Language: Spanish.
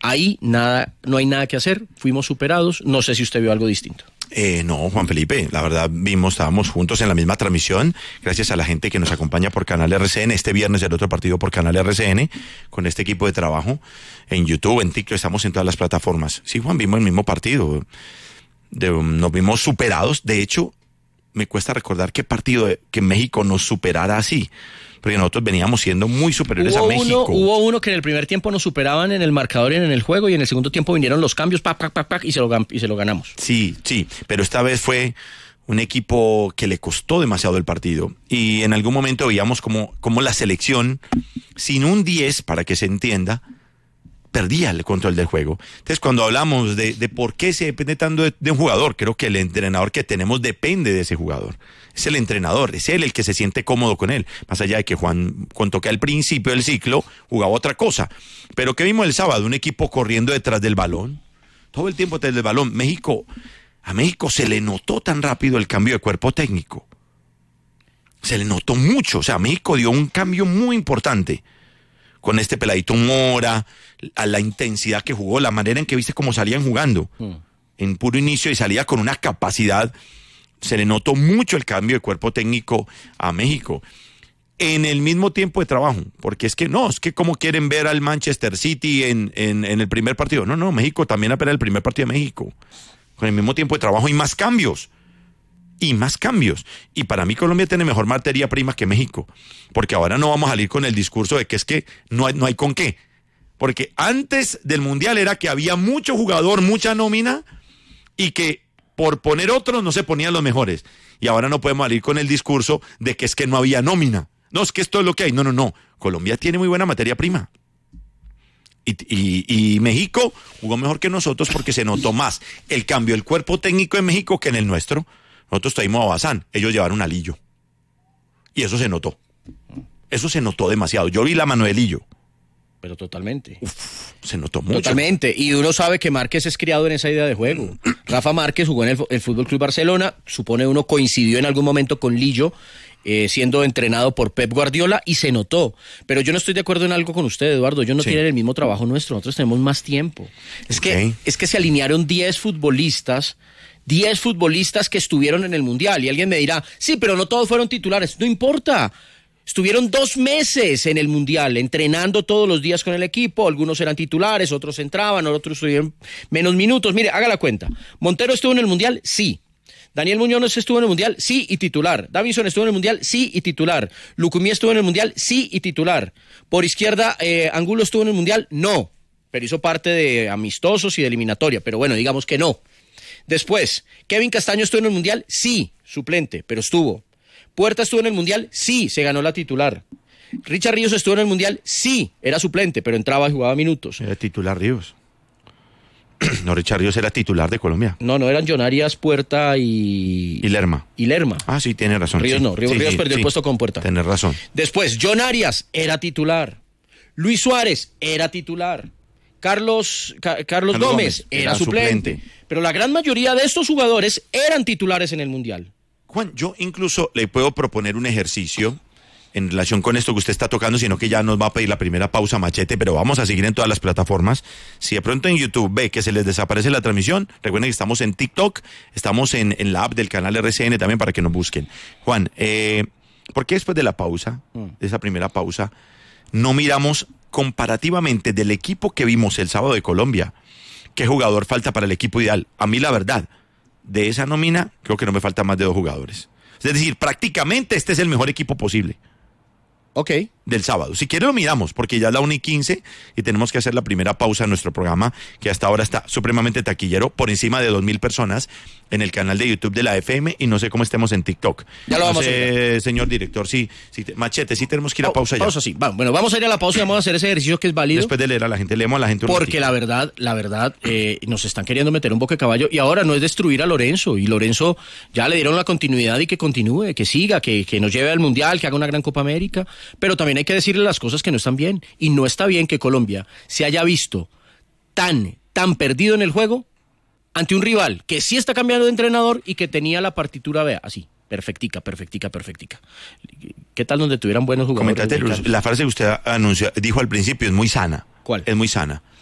Ahí nada, no hay nada que hacer, fuimos superados, no sé si usted vio algo distinto. No, Juan Felipe, la verdad estábamos juntos en la misma transmisión, gracias a la gente que nos acompaña por Canal RCN, este viernes el otro partido por Canal RCN, con este equipo de trabajo, en YouTube, en TikTok, estamos en todas las plataformas. Sí, Juan, vimos el mismo partido, nos vimos superados, de hecho, me cuesta recordar qué partido que México nos superara así, porque nosotros veníamos siendo muy superiores a México. Hubo uno que en el primer tiempo nos superaban en el marcador y en el juego, y en el segundo tiempo vinieron los cambios, y se lo ganamos. Sí, pero esta vez fue un equipo que le costó demasiado el partido, y en algún momento veíamos como la selección, sin un 10, para que se entienda, perdía el control del juego. Entonces, cuando hablamos de por qué se depende tanto de un jugador, creo que el entrenador que tenemos depende de ese jugador. Es el entrenador, es él el que se siente cómodo con él. Más allá de que Juan contó que al principio del ciclo jugaba otra cosa. Pero ¿qué vimos el sábado? Un equipo corriendo detrás del balón. Todo el tiempo detrás del balón. A México se le notó tan rápido el cambio de cuerpo técnico. Se le notó mucho. O sea, México dio un cambio muy importante. Con este peladito Mora, a la intensidad que jugó, la manera en que viste cómo salían jugando. En puro inicio y salía con una capacidad. Se le notó mucho el cambio de cuerpo técnico a México. En el mismo tiempo de trabajo. Porque es que como quieren ver al Manchester City en el primer partido. No, México también apenas el primer partido de México. Con el mismo tiempo de trabajo y más cambios. Y para mí Colombia tiene mejor materia prima que México, porque ahora no vamos a salir con el discurso de que es que no hay con qué, porque antes del Mundial era que había mucho jugador, mucha nómina, y que por poner otros no se ponían los mejores, y ahora no podemos salir con el discurso de que es que no había nómina, no, es que esto es lo que hay, no, Colombia tiene muy buena materia prima. Y México jugó mejor que nosotros porque se notó más el cambio del cuerpo técnico en México que en el nuestro. Nosotros traímos a Bazán, ellos llevaron a Lillo. Y eso se notó. Eso se notó demasiado. Yo vi la mano de Lillo. Pero totalmente. Se notó mucho. Totalmente. Y uno sabe que Márquez es criado en esa idea de juego. Rafa Márquez jugó en el Fútbol Club Barcelona. Supone uno coincidió en algún momento con Lillo, siendo entrenado por Pep Guardiola, y se notó. Pero yo no estoy de acuerdo en algo con usted, Eduardo. Ellos no tienen el mismo trabajo nuestro. Nosotros tenemos más tiempo. Es que se alinearon 10 futbolistas que estuvieron en el Mundial, y alguien me dirá, sí, pero no todos fueron titulares. No importa, estuvieron 2 meses en el Mundial, entrenando todos los días con el equipo, algunos eran titulares, otros entraban, otros estuvieron menos minutos. Mire, haga la cuenta, Montero estuvo en el Mundial, sí. Daniel Muñoz estuvo en el Mundial, sí, y titular. Davinson estuvo en el Mundial, sí, y titular. Lucumí estuvo en el Mundial, sí, y titular. Por izquierda, Angulo estuvo en el Mundial, no, pero hizo parte de amistosos y de eliminatoria, pero bueno, digamos que no. Después, Kevin Castaño estuvo en el Mundial, sí, suplente, pero estuvo. Puerta estuvo en el Mundial, sí, se ganó la titular. Richard Ríos estuvo en el Mundial, sí, era suplente, pero entraba y jugaba minutos. Era titular Ríos. No, Richard Ríos era titular de Colombia. No, eran John Arias, Puerta y Lerma. Ah, sí, tiene razón. Ríos sí. no, Ríos perdió el puesto con Puerta. Tiene razón. Después, John Arias era titular. Luis Suárez era titular. Carlos Gómez era suplente. Pero la gran mayoría de estos jugadores eran titulares en el Mundial. Juan, yo incluso le puedo proponer un ejercicio en relación con esto que usted está tocando, sino que ya nos va a pedir la primera pausa, Machete, pero vamos a seguir en todas las plataformas. Si de pronto en YouTube ve que se les desaparece la transmisión, recuerden que estamos en TikTok, estamos en la app del canal RCN también para que nos busquen. Juan, ¿por qué después de la pausa, de esa primera pausa, no miramos comparativamente del equipo que vimos el sábado de Colombia? ¿Qué jugador falta para el equipo ideal? A mí la verdad, de esa nómina, creo que no me falta más de 2 jugadores. Es decir, prácticamente este es el mejor equipo posible. Ok. Del sábado. Si quiere lo miramos, porque ya es la 1:15 y tenemos que hacer la primera pausa en nuestro programa, que hasta ahora está supremamente taquillero, por encima de 2,000 personas en el canal de YouTube de la FM, y no sé cómo estemos en TikTok. Ya lo vamos a ver. Señor director, Machete, sí tenemos que ir a pausa ya. Pausa, sí. Bueno, vamos a ir a la pausa y vamos a hacer ese ejercicio que es válido. Después de leer a la gente, leemos a la gente un porque ratito. la verdad, nos están queriendo meter un boque de caballo, y ahora no es destruir a Lorenzo, y Lorenzo ya le dieron la continuidad y que continúe, que siga, que nos lleve al Mundial, que haga una gran Copa América, pero también hay que decirle las cosas que no están bien, y no está bien que Colombia se haya visto tan perdido en el juego ante un rival que sí está cambiando de entrenador y que tenía la partitura, vea, así, perfectica. ¿Qué tal donde tuvieran buenos jugadores? Comentate, la frase que usted dijo al principio es muy sana. ¿Cuál? Es muy sana.